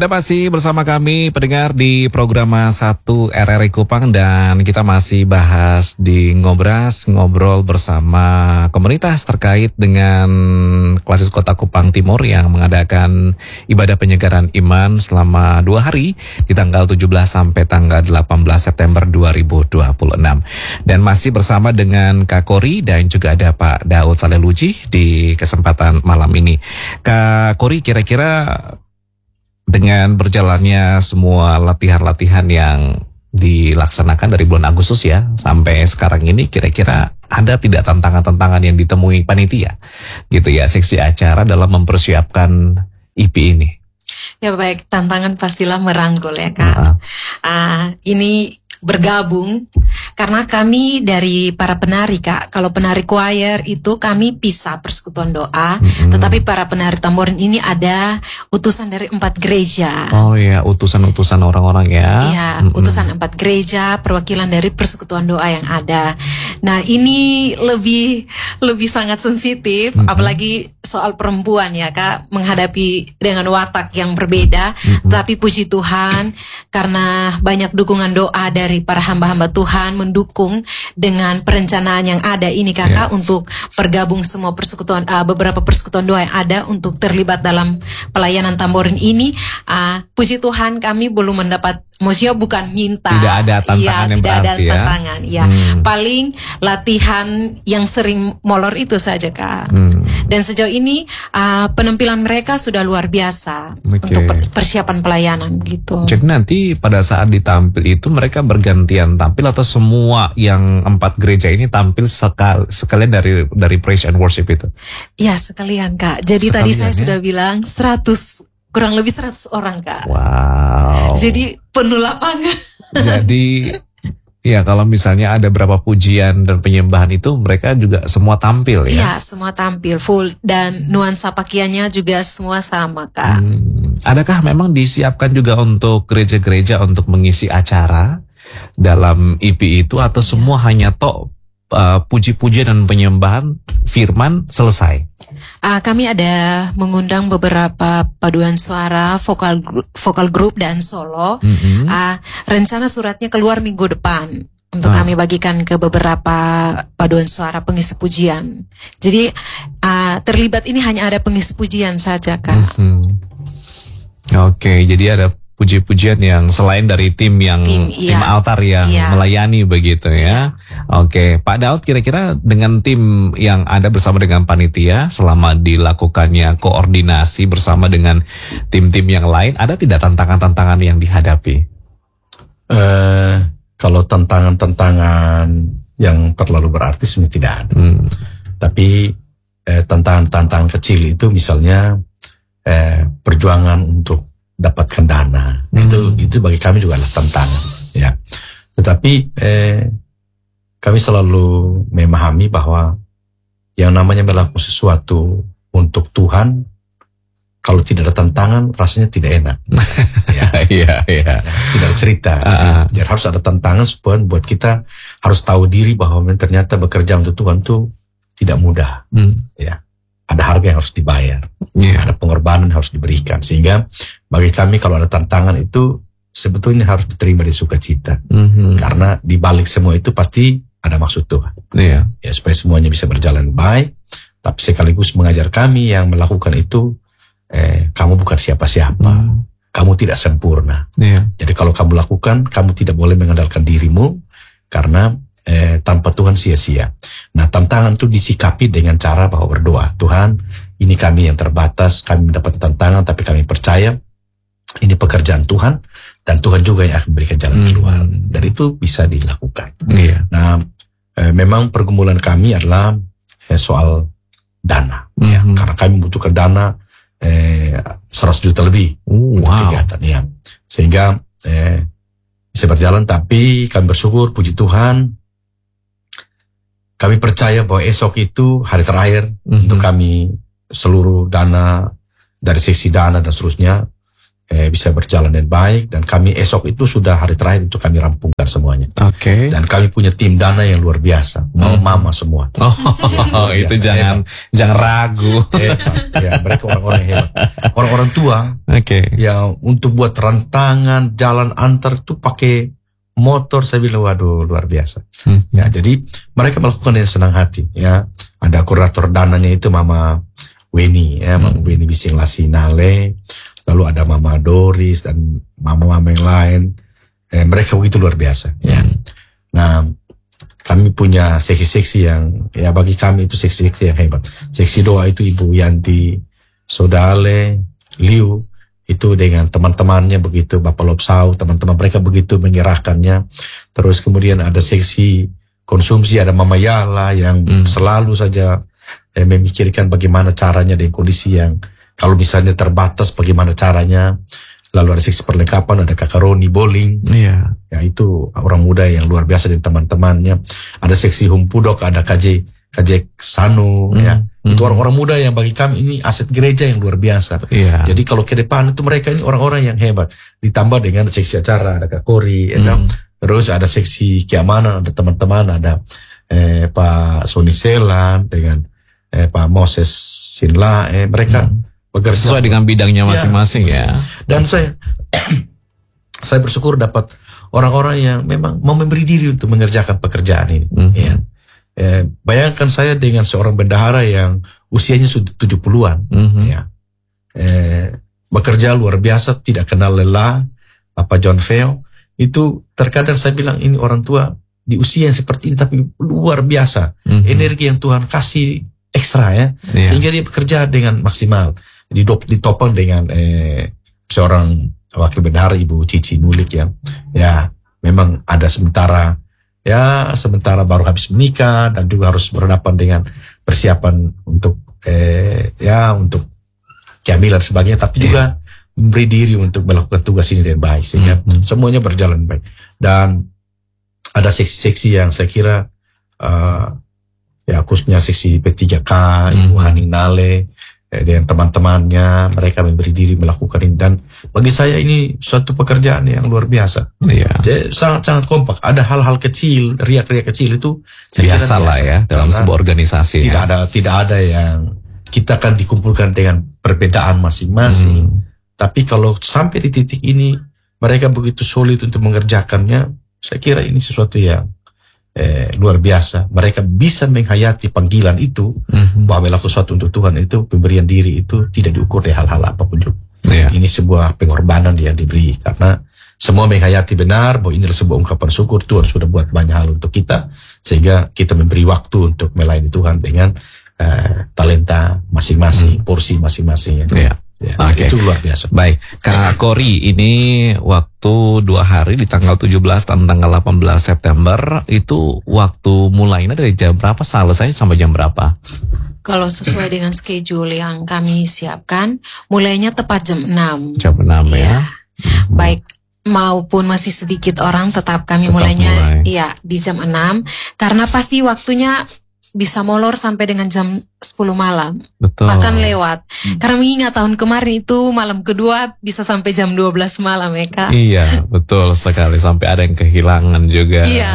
Anda masih bersama kami pendengar di program 1 RRI Kupang dan kita masih bahas di Ngobras, ngobrol bersama komunitas terkait dengan Klasis Kota Kupang Timur yang mengadakan ibadah penyegaran iman selama 2 hari di tanggal 17 sampai tanggal 18 September 2026. Dan masih bersama dengan Kak Kori dan juga ada Pak Daud Saleluji di kesempatan malam ini. Kak Kori, kira-kira dengan berjalannya semua latihan-latihan yang dilaksanakan dari bulan Agustus ya sampai sekarang ini, kira-kira ada tidak tantangan-tantangan yang ditemui panitia gitu ya, seksi acara dalam mempersiapkan IP ini? Ya baik, tantangan pastilah merangkul ya Kak. Ini bergabung karena kami dari para penari Kak. Kalau penari choir itu kami pisah persekutuan doa, tetapi para penari tamborin ini ada utusan dari 4 gereja. Oh ya, utusan-utusan orang-orang ya. Iya, utusan 4 gereja, perwakilan dari persekutuan doa yang ada. Nah, ini lebih sangat sensitif, apalagi soal perempuan ya Kak, menghadapi dengan watak yang berbeda. Tapi puji Tuhan, karena banyak dukungan doa dari para hamba-hamba Tuhan mendukung dengan perencanaan yang ada ini Kakak untuk bergabung semua persekutuan, beberapa persekutuan doa yang ada untuk terlibat dalam pelayanan tamborin ini. Puji Tuhan kami belum mendapat, maksudnya bukan minta. Tidak ada tantangan yang tidak berarti ada tantangan ya. Paling latihan yang sering molor itu saja Kak. Dan sejauh ini penampilan mereka sudah luar biasa untuk persiapan pelayanan gitu. Jadi nanti pada saat ditampil itu mereka bergantian tampil atau semua yang 4 gereja ini tampil sekalian dari praise and worship itu? Ya, sekalian Kak. Jadi sekalian, tadi saya sudah bilang kurang lebih 100 orang Kak. Wow. Jadi penuh lapangan. Jadi ya kalau misalnya ada berapa pujian dan penyembahan itu mereka juga semua tampil ya? Iya, semua tampil full dan nuansa pakaiannya juga semua sama Kak. Adakah memang disiapkan juga untuk gereja-gereja untuk mengisi acara dalam IP itu atau semua hanya puji-pujian dan penyembahan firman selesai? Kami ada mengundang beberapa paduan suara, vokal grup dan solo. Rencana suratnya keluar minggu depan untuk kami bagikan ke beberapa paduan suara pengisi pujian. Jadi terlibat ini hanya ada pengisi pujian saja Kak. Oke, jadi ada puji-pujian yang selain dari tim altar yang melayani begitu ya. Oke, Pak Daud, kira-kira dengan tim yang ada bersama dengan panitia selama dilakukannya koordinasi bersama dengan tim-tim yang lain, ada tidak tantangan-tantangan yang dihadapi? Kalau tantangan-tantangan yang terlalu berarti sebenarnya tidak ada. Tapi tantangan-tantangan kecil itu misalnya perjuangan untuk dapatkan dana, itu bagi kami juga adalah tantangan ya. Tetapi kami selalu memahami bahwa yang namanya melakukan sesuatu untuk Tuhan, kalau tidak ada tantangan rasanya tidak enak ya. Tidak ada cerita. Jadi harus ada tantangan supaya buat kita harus tahu diri bahwa ternyata bekerja untuk Tuhan itu tidak mudah ya. Ada harga yang harus dibayar, ada pengorbanan yang harus diberikan. Sehingga bagi kami kalau ada tantangan itu sebetulnya harus diterima di sukacita. Karena di balik semua itu pasti ada maksud Tuhan. Ya, supaya semuanya bisa berjalan baik. Tapi sekaligus mengajar kami yang melakukan itu, kamu bukan siapa-siapa. Kamu tidak sempurna. Jadi kalau kamu lakukan, kamu tidak boleh mengandalkan dirimu. Karena tanpa Tuhan sia-sia. Nah, tantangan itu disikapi dengan cara bahwa berdoa. Tuhan, ini kami yang terbatas, kami mendapat tantangan, tapi kami percaya ini pekerjaan Tuhan, dan Tuhan juga yang akan memberikan jalan keluar. Dan itu bisa dilakukan. Nah, memang pergumulan kami adalah soal dana. Karena kami membutuhkan dana 100 juta lebih untuk kegiatan. Sehingga bisa berjalan, tapi kami bersyukur, puji Tuhan, kami percaya bahwa esok itu hari terakhir untuk kami seluruh dana, dari sisi dana dan seterusnya, bisa berjalan dengan baik, dan kami esok itu sudah hari terakhir untuk kami rampungkan semuanya. Oke. Dan kami punya tim dana yang luar biasa, mama semua. Oh, itu jangan ragu. Hebat. Ya, mereka orang-orang yang hebat. Orang-orang tua yang untuk buat rantangan jalan antar itu pakai motor, saya bilang waduh luar biasa. Ya, jadi mereka melakukan dengan senang hati. Ya, ada koordinator dananya itu Mama Weni, ya, Mama Weni Bising Lasinale. Lalu ada Mama Doris dan mama-mama yang lain. Mereka begitu luar biasa. Ya. Nah, kami punya seksi-seksi yang, ya bagi kami itu seksi-seksi yang hebat. Seksi doa itu Ibu Yanti Sodale, Liu, itu dengan teman-temannya begitu, Bapak Lopsau, teman-teman mereka begitu menyerahkannya. Terus kemudian ada seksi konsumsi, ada Mama Yala yang selalu saja memikirkan bagaimana caranya dengan kondisi yang kalau misalnya terbatas bagaimana caranya. Lalu ada seksi perlengkapan, ada Kakak Roni bowling. Iya. Ya itu orang muda yang luar biasa dan teman-temannya. Ada seksi Humpudok, ada KJ Sanu, ya. Itu orang-orang muda yang bagi kami ini aset gereja yang luar biasa. Iya. Jadi kalau ke depan itu mereka ini orang-orang yang hebat. Ditambah dengan seksi acara, ada Kak Kori, terus ada seksi keamanan, ada teman-teman, ada Pak Soni Selan dengan Pak Moses Sinla, mereka bekerja sesuai dengan bidangnya masing-masing, ya. Dan saya bersyukur dapat orang-orang yang memang mau memberi diri untuk mengerjakan pekerjaan ini. Ya. Bayangkan saya dengan seorang bendahara yang usianya sudah 70-an, ya. Bekerja luar biasa, tidak kenal lelah. Bapak John Feo itu terkadang saya bilang ini orang tua di usia yang seperti ini tapi luar biasa, energi yang Tuhan kasih ekstra, ya, sehingga dia bekerja dengan maksimal. Ditopang dengan seorang wakil bendahara Ibu Cici Nulik yang ya memang ada sementara baru habis menikah dan juga harus berhadapan dengan persiapan untuk untuk kehamilan sebagainya, tapi juga memberi diri untuk melakukan tugas ini dengan baik sehingga semuanya berjalan baik. Dan ada seksi-seksi yang saya kira khususnya seksi P3K, Ibu Hani Nale dengan teman-temannya, mereka memberi diri melakukan ini, dan bagi saya ini suatu pekerjaan yang luar biasa. Jadi sangat-sangat kompak. Ada hal-hal kecil, riak-riak kecil itu biasa lah ya dalam sebuah organisasi. Tidak ada yang kita kan dikumpulkan dengan perbedaan masing-masing. Tapi kalau sampai di titik ini mereka begitu solid untuk mengerjakannya, saya kira ini sesuatu yang luar biasa. Mereka bisa menghayati panggilan itu, bahwa melakukan sesuatu untuk Tuhan itu, pemberian diri itu tidak diukur dari hal-hal apapun juga. Ini sebuah pengorbanan yang diberi, karena semua menghayati benar bahwa ini adalah sebuah ungkapan syukur Tuhan sudah buat banyak hal untuk kita, sehingga kita memberi waktu untuk melayani Tuhan dengan talenta masing-masing, porsi masing-masing. Ya, itu luar biasa. Baik, Kak Kori, ini waktu 2 hari di tanggal 17 dan tanggal 18 September, itu waktu mulainya dari jam berapa, selesai sampai jam berapa? Kalau sesuai dengan schedule yang kami siapkan, mulainya tepat jam 6. Jam 6 ya. Baik maupun masih sedikit orang, tetap kami mulainya di jam 6, karena pasti waktunya bisa molor sampai dengan jam 10 malam. Betul. Bahkan lewat. Karena mengingat tahun kemarin itu malam kedua bisa sampai jam 12 malam, ya Kak. Iya, betul sekali. Sampai ada yang kehilangan juga. Iya.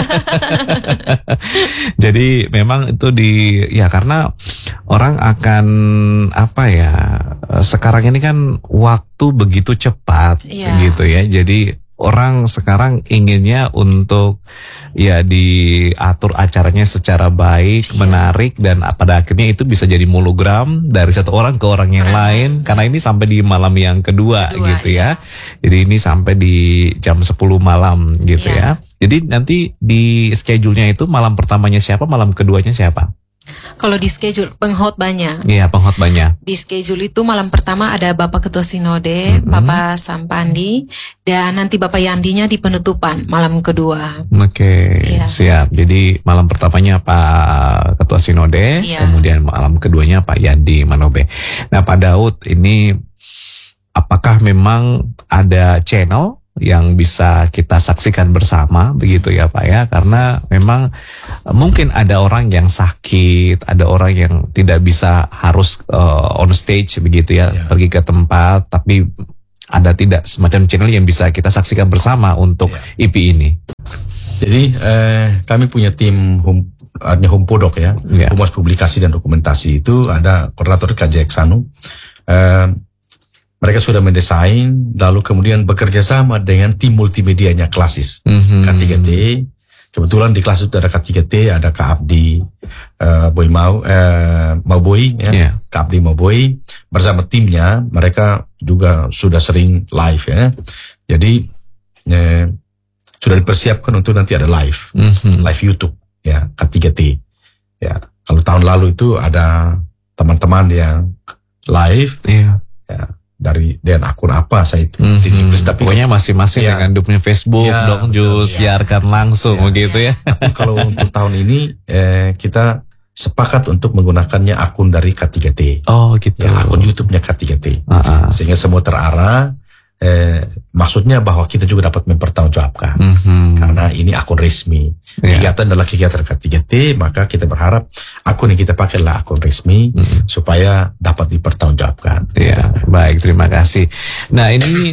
Jadi memang itu karena orang akan sekarang ini kan waktu begitu cepat gitu ya. Jadi orang sekarang inginnya untuk diatur acaranya secara baik, menarik, dan pada akhirnya itu bisa jadi monogram dari satu orang ke orang yang lain, karena ini sampai di malam yang kedua gitu ya. Jadi ini sampai di jam 10 malam gitu ya. Jadi nanti di schedule-nya itu malam pertamanya siapa, malam keduanya siapa? Kalau di schedule pengkhotbahnya. Iya, pengkhotbahnya. Di schedule itu malam pertama ada Bapak Ketua Sinode, Bapak Sampandi, dan nanti Bapak Yandinya di penutupan malam kedua. Oke, siap. Jadi malam pertamanya Pak Ketua Sinode, kemudian malam keduanya Pak Yandi Manobe. Nah, Pak Daud, ini apakah memang ada channel yang bisa kita saksikan bersama begitu ya Pak ya, karena memang mungkin ada orang yang sakit, ada orang yang tidak bisa harus on stage begitu ya, pergi ke tempat, tapi ada tidak semacam channel yang bisa kita saksikan bersama untuk IP ini? Jadi kami punya tim Humpodok ya, Humas Publikasi dan Dokumentasi, itu ada koordinator KJ Eksanu. Mereka sudah mendesain, lalu kemudian bekerja sama dengan tim multimedianya Klasis, K3T. Kebetulan di Klasis itu ada K3T, ada Kak Abdi Mauboy, Kak Abdi Mauboy. Bersama timnya, mereka juga sudah sering live ya. Jadi sudah dipersiapkan untuk nanti ada live YouTube ya, K3T. Ya, kalau tahun lalu itu ada teman-teman yang live, ya, dari akun apa saya itu. Tapi pokoknya masing-masing dengan punya Facebook dong, siarkan langsung begitu ya. Tapi kalau untuk tahun ini kita sepakat untuk menggunakannya akun dari K3T. Oh gitu. Ya, akun YouTube-nya K3T. Sehingga semua terarah. Maksudnya bahwa kita juga dapat mempertanggungjawabkan karena ini akun resmi. Kegiatan adalah kegiatan K3T, maka kita berharap akun yang kita pakai adalah akun resmi supaya dapat dipertanggungjawabkan. Ya, baik, terima kasih. Nah, ini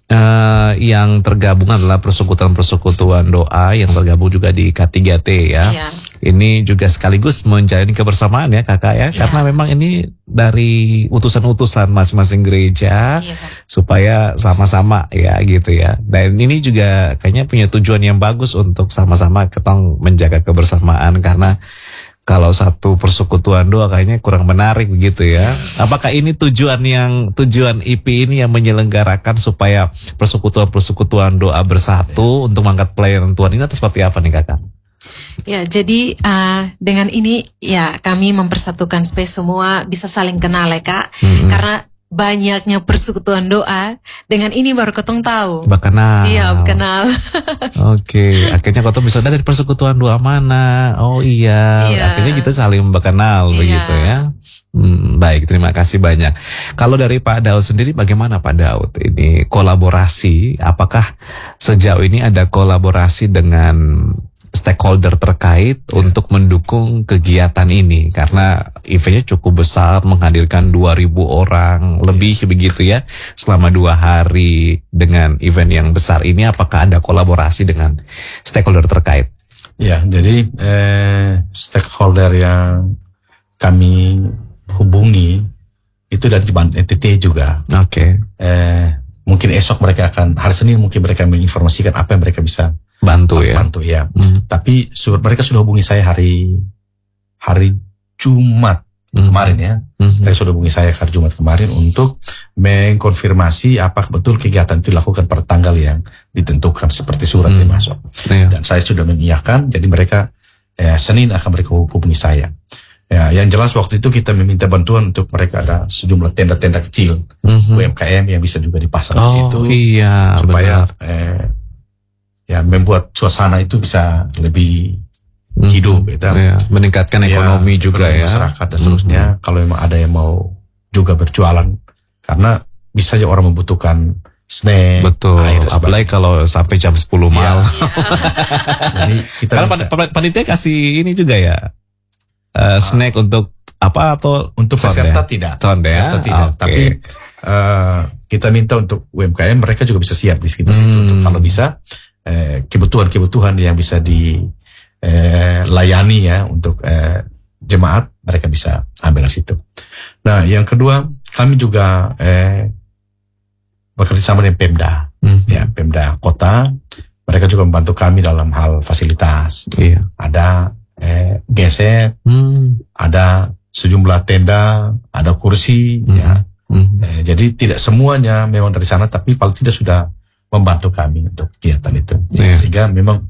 yang tergabung adalah persekutuan doa yang tergabung juga di K3T ya. Ini juga sekaligus menjalin kebersamaan ya kakak ya, karena memang ini dari utusan-utusan masing-masing gereja supaya sama-sama ya gitu ya. Dan ini juga kayaknya punya tujuan yang bagus untuk sama-sama ketong menjaga kebersamaan, karena kalau satu persekutuan doa kayaknya kurang menarik begitu ya. Apakah ini tujuan IP ini yang menyelenggarakan supaya persekutuan doa bersatu untuk mengangkat pelayanan Tuhan ini, atau seperti apa nih kakak? Ya, jadi dengan ini ya kami mempersatukan supaya semua bisa saling kenal ya Kak. Karena banyaknya persekutuan doa, dengan ini baru ketong tahu. Berkenal. Iya, berkenal. Oke, akhirnya ketong bisa dari persekutuan doa mana. Oh iya. Akhirnya kita saling berkenal begitu ya. Baik, terima kasih banyak. Kalau dari Pak Daud sendiri, bagaimana Pak Daud? Ini kolaborasi, apakah sejauh ini ada kolaborasi dengan stakeholder terkait untuk mendukung kegiatan ini, karena eventnya cukup besar, menghadirkan 2.000 orang lebih begitu ya selama 2 hari dengan event yang besar ini. Apakah ada kolaborasi dengan stakeholder terkait? Ya, jadi stakeholder yang kami hubungi itu dari NTT juga. Oke. Mungkin esok mereka akan, hari Senin mungkin mereka menginformasikan apa yang mereka bisa bantu ya. Tapi mereka sudah hubungi saya hari Jumat kemarin ya. Mereka sudah hubungi saya hari Jumat kemarin untuk mengkonfirmasi apakah betul kegiatan itu dilakukan pada tanggal yang ditentukan seperti surat yang masuk. Dan saya sudah mengiyakan, jadi mereka Senin akan mereka hubungi saya. Ya, yang jelas waktu itu kita meminta bantuan untuk mereka ada sejumlah tenda-tenda kecil UMKM yang bisa juga dipasang di situ. Iya, supaya ya membuat suasana itu bisa lebih hidup gitu. Meningkatkan ekonomi juga ya, masyarakat dan seterusnya. Kalau memang ada yang mau juga berjualan, karena bisa aja orang membutuhkan snack. Betul, apalagi kalau sampai jam 10 malam. Jadi kita kalau panitia kasih ini juga ya, snack untuk apa, atau untuk peserta tidak. Peserta tidak. Tapi kita minta untuk UMKM, mereka juga bisa siap di sekitar situ untuk kalau bisa kebutuhan-kebutuhan yang bisa dilayani ya untuk jemaat, mereka bisa ambil di situ. Nah, yang kedua, kami juga bekerja sama dengan Pemda, ya Pemda Kota. Mereka juga membantu kami dalam hal fasilitas. Ada geset, ada sejumlah tenda, ada kursi, ya. Jadi tidak semuanya memang dari sana, tapi paling tidak sudah membantu kami untuk kegiatan itu. Sehingga memang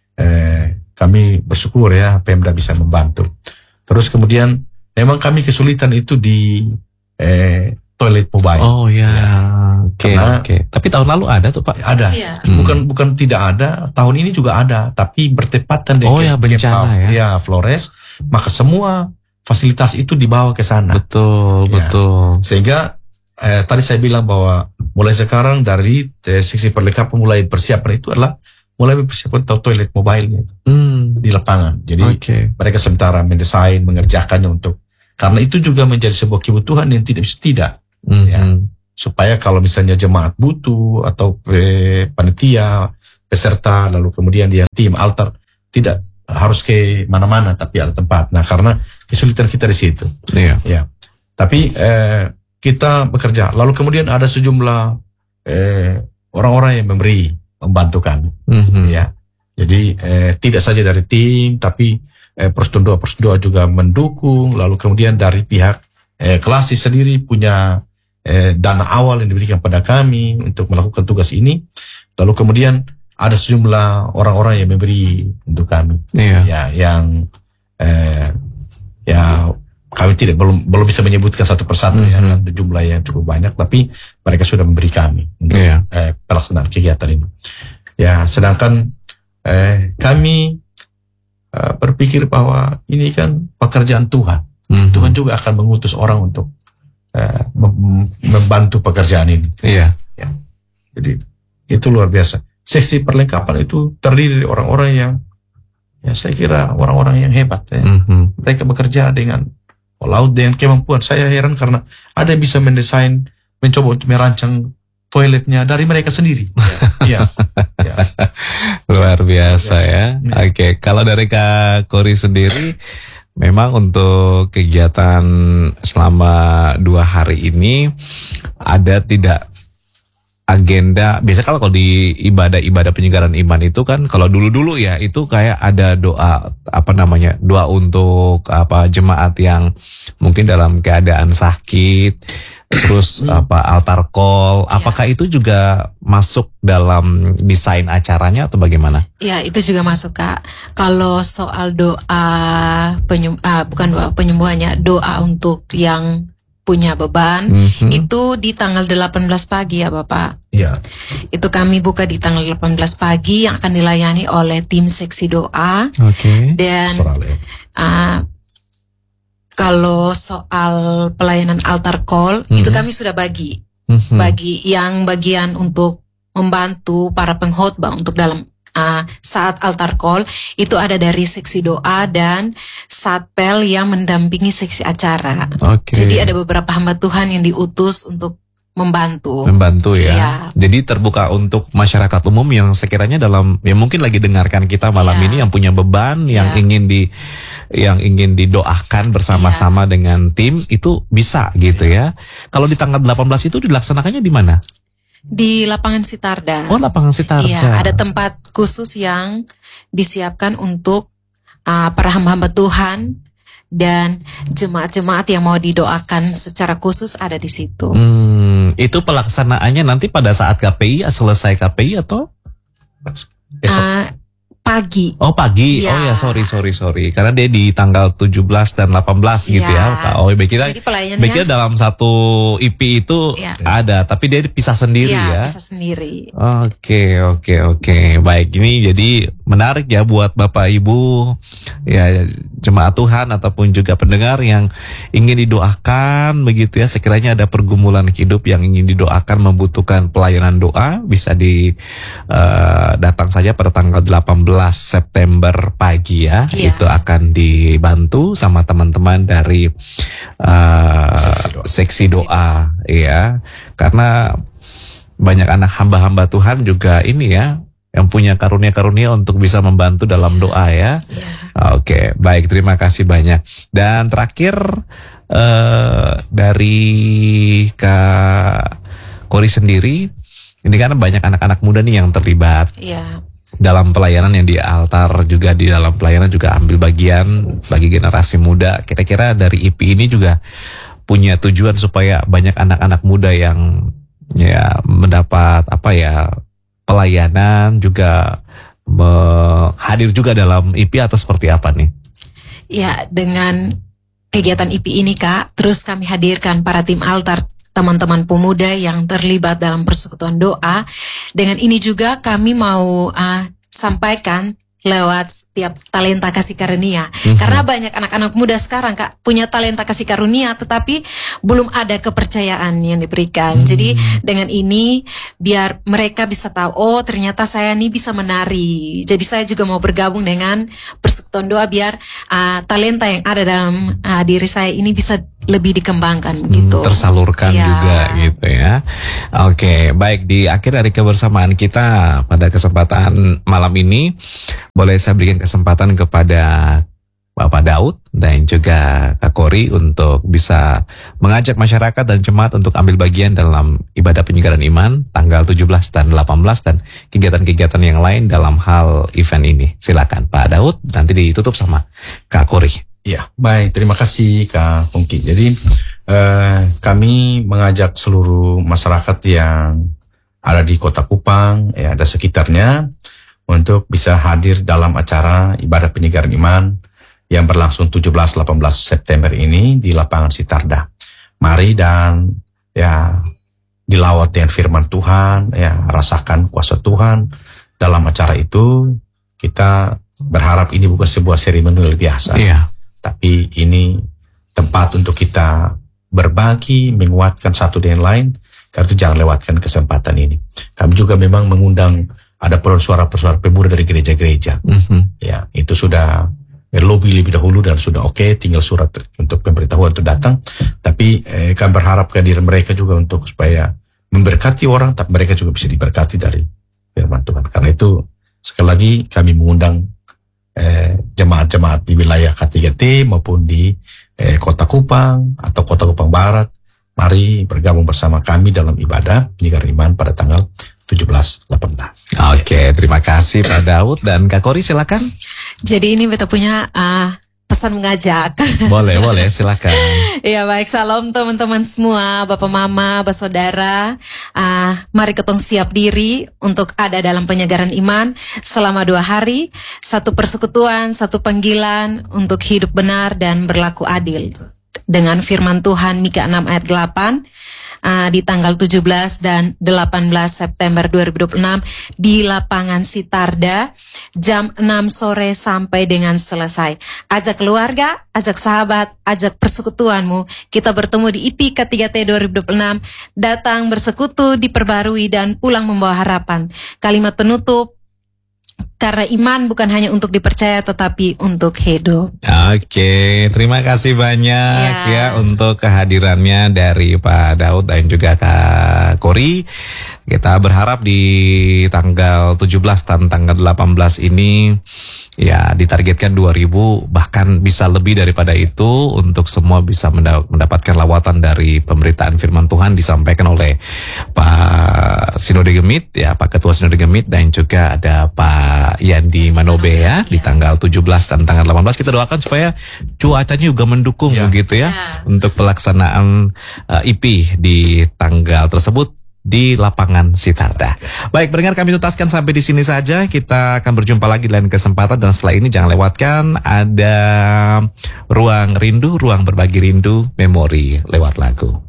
kami bersyukur ya Pemda bisa membantu. Terus kemudian memang kami kesulitan itu di toilet mobile. Oh ya, oke. Tapi tahun lalu ada tuh Pak? Ada. Bukan tidak ada. Tahun ini juga ada. Tapi bertepatan dengan bencana ya Flores, maka semua fasilitas itu dibawa ke sana. Betul. Sehingga tadi saya bilang bahwa mulai sekarang dari sisi perlengkapan mulai persiapan itu adalah mulai mempersiapkan toilet mobile-nya di lapangan. Jadi mereka sementara mendesain, mengerjakannya karena itu juga menjadi sebuah kebutuhan yang tidak bisa tidak. Ya. supaya kalau misalnya jemaat butuh atau panitia, peserta, lalu kemudian dia tim altar tidak harus ke mana-mana tapi ada tempat. Nah, karena kesulitan kita di situ. Iya. Ya. Tapi kita bekerja. Lalu kemudian ada sejumlah orang-orang yang membantu kami. Ya. Jadi tidak saja dari tim, tapi persekutuan doa juga mendukung. Lalu kemudian dari pihak Klasi sendiri punya dana awal yang diberikan pada kami untuk melakukan tugas ini. Lalu kemudian ada sejumlah orang-orang yang memberi untuk kami. Iya. Ya, yang ya kami belum bisa menyebutkan satu persatu ya, ada jumlah yang cukup banyak, tapi mereka sudah memberi kami untuk pelaksanaan kegiatan ini. Ya, sedangkan kami berpikir bahwa ini kan pekerjaan Tuhan. Tuhan juga akan mengutus orang untuk membantu pekerjaan ini. Iya. Ya. Jadi itu luar biasa. Seksi perlengkapan itu terdiri dari orang-orang yang, ya saya kira orang-orang yang hebat. Ya. Mereka bekerja dengan laut dengan kemampuan. Saya heran karena ada yang bisa mencoba untuk merancang toiletnya dari mereka sendiri. Ya. Ya. Luar biasa ya. Oke, kalau dari Kak Kori sendiri, memang untuk kegiatan selama 2 hari ini ada tidak agenda? Biasa kalau di ibadah penyegaran iman itu kan, kalau dulu ya itu kayak ada doa doa untuk jemaat yang mungkin dalam keadaan sakit, terus altar call. Apakah itu juga masuk dalam desain acaranya atau bagaimana? Ya, itu juga masuk, Kak. Kalau soal bukan doa penyembuhannya, doa untuk yang punya beban, itu di tanggal 18 pagi ya Bapak. Iya. Itu kami buka di tanggal 18 pagi yang akan dilayani oleh tim seksi doa. Oke. Dan kalau soal pelayanan altar call, itu kami sudah bagi yang bagian untuk membantu para pengkhotbah untuk dalam saat altar call itu ada dari seksi doa dan satpel yang mendampingi seksi acara. Jadi ada beberapa hamba Tuhan yang diutus untuk membantu ya. Ya. Jadi terbuka untuk masyarakat umum yang sekiranya mungkin lagi dengarkan kita malam ini yang punya beban, yang ingin didoakan bersama-sama dengan tim, itu bisa gitu ya. Kalau di tanggal 18 itu dilaksanakannya di mana? Di lapangan Sitarda. Oh, lapangan Sitarda. Iya, ada tempat khusus yang disiapkan untuk para hamba-hamba Tuhan dan jemaat-jemaat yang mau didoakan secara khusus ada di situ. Itu pelaksanaannya nanti pada saat KPI, selesai KPI atau? Pagi. Oh, pagi. Ya. Oh ya, sorry. Karena dia di tanggal 17 dan 18 gitu ya. Oh, jadi pelayanannya dalam satu IP itu ada, tapi dia pisah sendiri ya. Pisah sendiri. Oke. Baik, ini jadi menarik ya buat Bapak Ibu ya, jemaat Tuhan ataupun juga pendengar yang ingin didoakan begitu ya, sekiranya ada pergumulan hidup yang ingin didoakan, membutuhkan pelayanan doa, bisa datang saja pada tanggal 18 September pagi ya. Itu akan dibantu sama teman-teman dari seksi doa ya, karena banyak anak hamba-hamba Tuhan juga ini ya, yang punya karunia-karunia untuk bisa membantu dalam doa ya. Oke, baik, terima kasih banyak. Dan terakhir dari Kak Kori sendiri, ini kan banyak anak-anak muda nih yang terlibat dalam pelayanan, yang di altar juga di dalam pelayanan juga ambil bagian bagi generasi muda. Kira-kira dari IP ini juga punya tujuan supaya banyak anak-anak muda yang ya mendapat pelayanan juga hadir juga dalam IP atau seperti apa nih? Ya, dengan kegiatan IP ini Kak, terus kami hadirkan para tim altar, teman-teman pemuda yang terlibat dalam persekutuan doa. Dengan ini juga kami mau sampaikan lewat setiap talenta kasih karunia. Karena banyak anak-anak muda sekarang Kak punya talenta kasih karunia, tetapi belum ada kepercayaan yang diberikan. Jadi dengan ini biar mereka bisa tahu, oh ternyata saya nih bisa menari. Jadi saya juga mau bergabung dengan persekutuan doa biar talenta yang ada dalam diri saya ini bisa lebih dikembangkan gitu. Tersalurkan Ya. juga gitu ya. Oke, baik, di akhir dari kebersamaan kita pada kesempatan malam ini, boleh saya berikan kesempatan kepada Bapak Daud dan juga Kak Kori untuk bisa mengajak masyarakat dan jemaat untuk ambil bagian dalam ibadah penyegaran iman tanggal 17 dan 18 dan kegiatan-kegiatan yang lain dalam hal event ini. Silakan Pak Daud, nanti ditutup sama Kak Kori. Ya, baik. Terima kasih Kak Pungki. Jadi kami mengajak seluruh masyarakat yang ada di Kota Kupang, ya ada sekitarnya, untuk bisa hadir dalam acara ibadah penyegaran iman yang berlangsung 17-18 September ini di lapangan Sitarda. Mari dan ya dilawat dengan firman Tuhan, ya rasakan kuasa Tuhan dalam acara itu. Kita berharap ini bukan sebuah seremonial biasa. Iya. Tapi ini tempat untuk kita berbagi, menguatkan satu dengan lain. Karena itu jangan lewatkan kesempatan ini. Kami juga memang mengundang ada pesuara-pesuara pemuda dari gereja-gereja. Ya, itu sudah berlobby lebih dahulu dan sudah oke, tinggal surat untuk pemberitahuan untuk datang. Tapi kami berharap kehadiran mereka juga untuk supaya memberkati orang, tapi mereka juga bisa diberkati dari firman Tuhan. Karena itu sekali lagi kami mengundang jemaat-jemaat di wilayah K3T maupun di Kota Kupang atau Kota Kupang Barat, mari bergabung bersama kami dalam ibadah penyegaran iman pada tanggal 17-18. Oke, terima kasih Pak Daud dan Kak Kori, silakan. Jadi ini beta punya pesan mengajak. Boleh, silakan. Ya baik, salam teman-teman semua, Bapak Mama, Saudara. Mari ketong siap diri untuk ada dalam penyegaran iman selama 2 hari. 1 persekutuan, 1 panggilan untuk hidup benar dan berlaku adil. Dengan firman Tuhan Mika 6 ayat 8 di tanggal 17 dan 18 September 2026 di lapangan Sitarda jam 6 sore sampai dengan selesai. Ajak keluarga, ajak sahabat, ajak persekutuanmu. Kita bertemu di IP K3T 2026. Datang bersekutu, diperbarui dan pulang membawa harapan. Kalimat penutup, karena iman bukan hanya untuk dipercaya tetapi untuk hidup. Oke, terima kasih banyak ya untuk kehadirannya dari Pak Daud dan juga Kak Kori. Kita berharap di tanggal 17 dan tanggal 18 ini ya ditargetkan 2.000, bahkan bisa lebih daripada itu, untuk semua bisa mendapatkan lawatan dari pemberitaan firman Tuhan disampaikan oleh Pak Sinode Gemit, ya Pak Ketua Sinode Gemit, dan juga ada Pak Yandi Manobe ya di tanggal 17 dan tanggal 18. Kita doakan supaya cuacanya juga mendukung begitu ya untuk pelaksanaan IP di tanggal tersebut di lapangan Sitarda. Baik, pendengar, kami tuntaskan sampai di sini saja. Kita akan berjumpa lagi di lain kesempatan, dan setelah ini jangan lewatkan ada Ruang Rindu, ruang berbagi rindu, memori lewat lagu.